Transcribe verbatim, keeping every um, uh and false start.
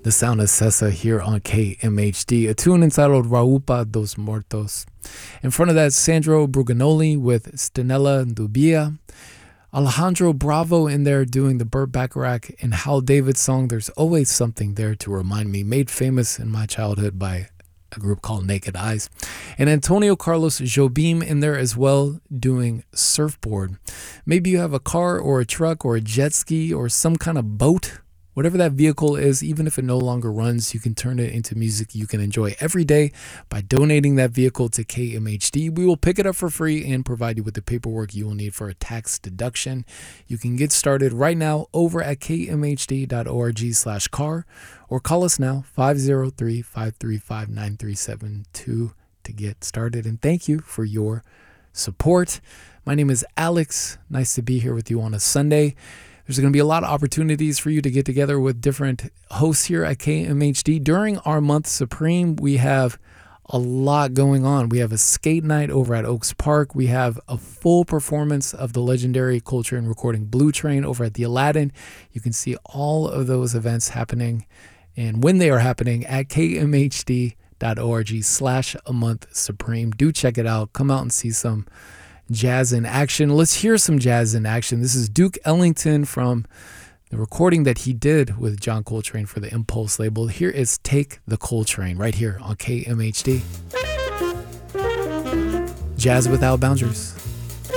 The sound of Cessa here on K M H D, a tune entitled Raupa dos Mortos. In front of that, Sandro Bruganoli with Stanella Dubia. Alejandro Bravo in there doing the Burt Bacharach and Hal David song, There's Always Something There to Remind Me, made famous in my childhood by a group called Naked Eyes. And Antonio Carlos Jobim in there as well doing Surfboard. Maybe you have a car or a truck or a jet ski or some kind of boat. Whatever that vehicle is, even if it no longer runs, you can turn it into music you can enjoy every day by donating that vehicle to K M H D. We will pick it up for free and provide you with the paperwork you will need for a tax deduction. You can get started right now over at kmhd.org slash car or call us now, five oh three, five three five, nine three seven two to get started. And thank you for your support. My name is Alex. Nice to be here with you on a Sunday. There's going to be a lot of opportunities for you to get together with different hosts here at K M H D. During our month Supreme, we have a lot going on. We have a skate night over at Oaks Park. We have a full performance of the legendary Culture and Recording Blue Train over at the Aladdin. You can see all of those events happening and when they are happening at kmhd.org slash a month supreme. Do check it out. Come out and see some jazz in action. Let's hear some jazz in action. This is Duke Ellington from the recording that he did with John Coltrane for the Impulse label. Here is Take the Coltrane right here on K M H D. Jazz without boundaries.